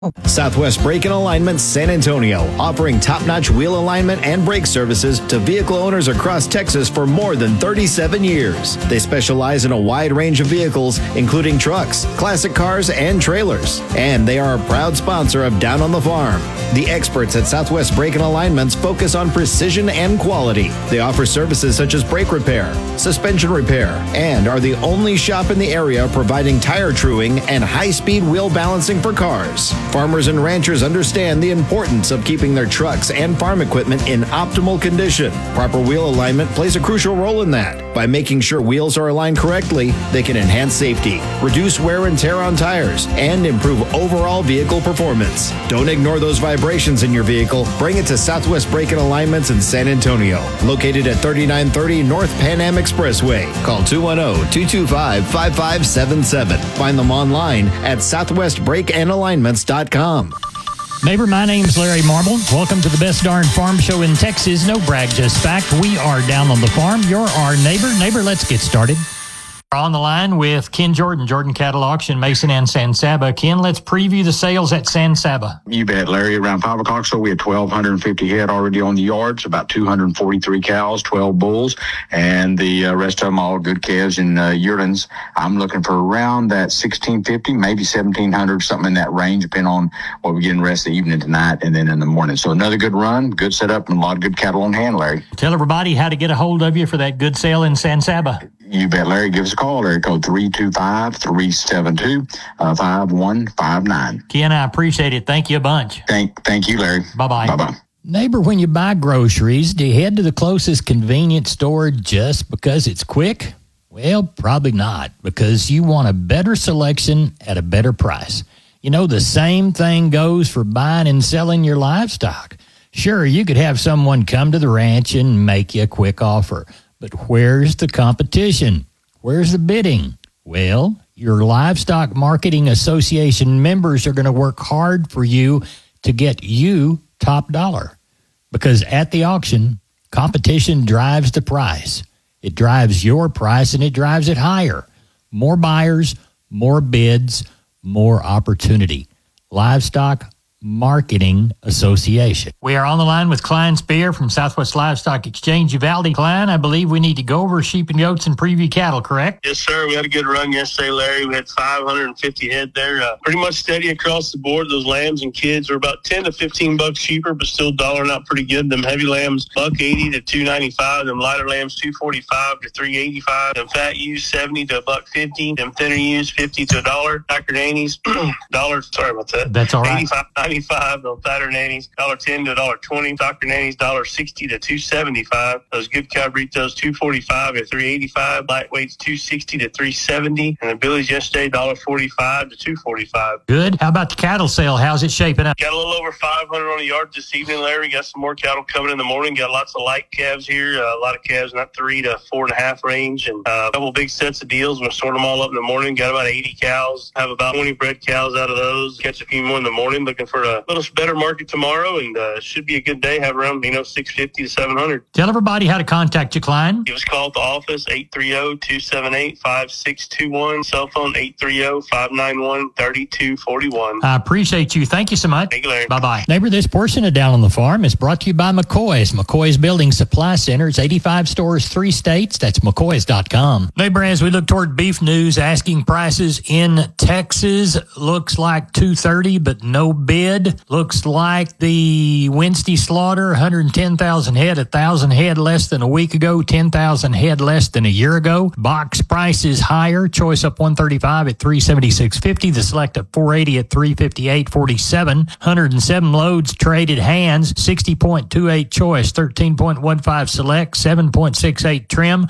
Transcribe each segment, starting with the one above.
Southwest Brake and Alignment San Antonio, offering top-notch wheel alignment and brake services to vehicle owners across Texas for more than 37 years. They specialize in a wide range of vehicles, including trucks, classic cars, and trailers. And they are a proud sponsor of Down on the Farm. The experts at Southwest Brake and Alignments focus on precision and quality. They offer services such as brake repair, suspension repair, and are the only shop in the area providing tire truing and high-speed wheel balancing for cars. Farmers and ranchers understand the importance of keeping their trucks and farm equipment in optimal condition. Proper wheel alignment plays a crucial role in that. By making sure wheels are aligned correctly, they can enhance safety, reduce wear and tear on tires, and improve overall vehicle performance. Don't ignore those vibrations in your vehicle. Bring it to Southwest Brake and Alignments in San Antonio, located at 3930 North Pan Am Expressway. Call 210-225-5577. Find them online at southwestbrakeandalignments.com. Neighbor, my name's Larry Marble. Welcome to the best darn farm show in Texas. No brag, just fact. We are Down on the Farm. You're our neighbor. Neighbor, let's get started. We're on the line with Ken Jordan, Jordan Cattle Auction, Mason and San Saba. Ken, let's preview the sales at San Saba. You bet, Larry. Around 5 o'clock, so we had 1,250 head already on the yards, about 243 cows, 12 bulls, and the rest of them all good calves and yearlings. I'm looking for around that 1,650, maybe 1,700, something in that range, depending on what we get in the rest of the evening tonight and then in the morning. So another good run, good setup, and a lot of good cattle on hand, Larry. Tell everybody how to get a hold of you for that good sale in San Saba. You bet, Larry. Give us a call. Area code 325-372-5159. Ken, I appreciate it. Thank you a bunch. Thank you, Larry. Bye-bye. Bye-bye. Neighbor, when you buy groceries, do you head to the closest convenience store just because it's quick? Well, probably not, because you want a better selection at a better price. You know, the same thing goes for buying and selling your livestock. Sure, you could have someone come to the ranch and make you a quick offer. But where's the competition? Where's the bidding? Well, your Livestock Marketing Association members are going to work hard for you to get you top dollar. Because at the auction, competition drives the price. It drives your price and it drives it higher. More buyers, more bids, more opportunity. Livestock Marketing Association. We are on the line with Klein Spear from Southwest Livestock Exchange, Uvalde. Klein, I believe we need to go over sheep and goats and preview cattle, correct? Yes, sir. We had a good run yesterday, Larry. We had 550 head there. Pretty much steady across the board. Those lambs and kids are about 10 to 15 bucks cheaper, but still dollaring out pretty good. Them heavy lambs, $180 to $295. Them lighter lambs, $245 to $385. Them fat ewes, $70 to $150. Them thinner ewes, $50 to $1. Dr. Nanny's, $1. Sorry about that. That's all right. $85 on fatter nannies, $1.10 to $1.20. Dr. Nanny's, $1.60 to $2.75. Those good cow burritos, $2.45 to $3.85. Lightweights, $2.60 to $3.70. And the billies yesterday, $1.45 to $2.45. Good. How about the cattle sale? How's it shaping up? Got a little over 500 on the yard this evening, Larry. Got some more cattle coming in the morning. Got lots of light calves here. A lot of calves in that 3 to 4.5 range, and a couple big sets of deals. I'm gonna sort them all up in the morning. Got about 80 cows. Have about 20 bred cows out of those. Catch a few more in the morning. Looking for a little better market tomorrow, and should be a good day. Have around 650 to 700. Tell everybody how to contact you, Klein. Give us a call at the office, 830-278-5621. Cell phone, 830-591-3241. I appreciate you. Thank you so much. Thank you, Larry. Bye-bye. Neighbor, this portion of Down on the Farm is brought to you by McCoy's. McCoy's Building Supply Centers, 85 stores, 3 states. That's McCoy's.com. Neighbor, as we look toward beef news, asking prices in Texas looks like $230, but no bid. Looks like the Wednesday slaughter, 110,000 head, 1,000 head less than a week ago, 10,000 head less than a year ago. Box price is higher. Choice up 135 at $376.50. The select up 480 at $358.47. 107 loads traded hands, 60.28 choice, 13.15 select, 7.68 trim,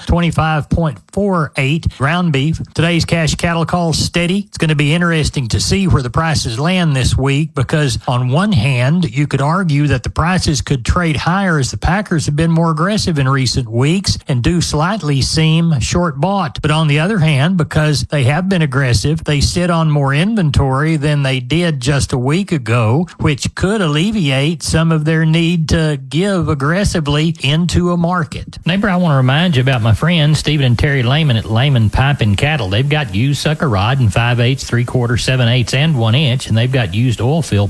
25.48 ground beef. Today's cash cattle call steady. It's going to be interesting to see where the prices land this week because because on one hand, you could argue that the prices could trade higher as the Packers have been more aggressive in recent weeks and do slightly seem short bought. But on the other hand, because they have been aggressive, they sit on more inventory than they did just a week ago, which could alleviate some of their need to give aggressively into a market. Neighbor, I want to remind you about my friends Stephen and Terry Lehman at Lehman Pipe and Cattle. They've got used sucker rod in 5/8, 3/4, 7/8, and 1 inch, and they've got used oil fill